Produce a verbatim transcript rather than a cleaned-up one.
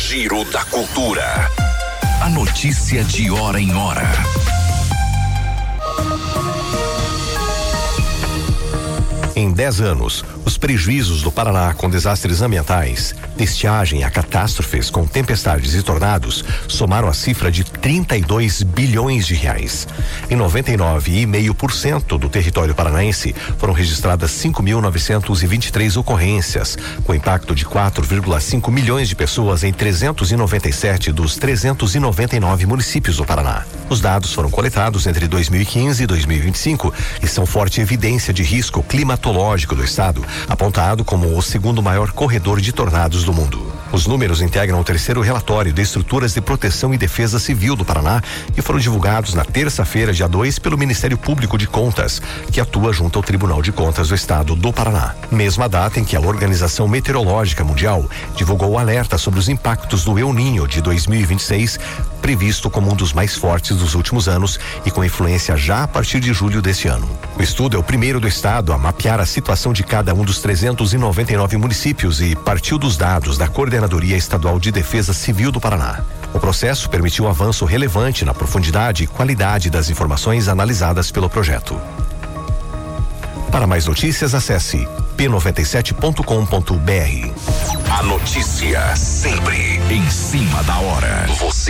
Giro da Cultura. A notícia de hora em hora. Em dez anos, os prejuízos do Paraná com desastres ambientais, de estiagem a catástrofes com tempestades e tornados somaram a cifra de trinta e dois bilhões de reais. Em noventa e nove vírgula cinco por cento do território paranaense foram registradas cinco mil novecentos e vinte e três ocorrências, com impacto de quatro vírgula cinco milhões de pessoas em trezentos e noventa e sete dos trezentos e noventa e nove municípios do Paraná. Os dados foram coletados entre dois mil e quinze e dois mil e vinte e cinco e são forte evidência de risco climatológico do estado, apontado como o segundo maior corredor de tornados do mundo. Os números integram o terceiro relatório de estruturas de proteção e defesa civil do Paraná e foram divulgados na terça-feira, dia dois, pelo Ministério Público de Contas, que atua junto ao Tribunal de Contas do Estado do Paraná. Mesma data em que a Organização Meteorológica Mundial divulgou o alerta sobre os impactos do El Niño de dois mil e vinte e seis, previsto como um dos mais fortes dos últimos anos e com influência já a partir de julho deste ano. O estudo é o primeiro do estado a mapear a situação de cada um dos trezentos e noventa e nove municípios e partiu dos dados da Coordenadoria Estadual de Defesa Civil do Paraná. O processo permitiu um avanço relevante na profundidade e qualidade das informações analisadas pelo projeto. Para mais notícias, acesse p noventa e sete ponto com ponto b r. A notícia sempre em cima da hora. Você